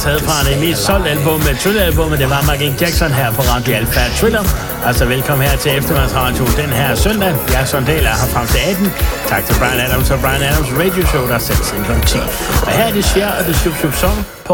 taget fra det mest solgte album med Thriller-albumet. Det var Michael Jackson her på Radio Alpha Thriller. Altså velkommen her til Eftermiddagsradio den her søndag. Jeg er Sondal er her frem til 18. Tak til Brian Adams og Brian Adams Radio Show, der er sat til kl. 10. Og her er det Cher og The Shub Shub Song på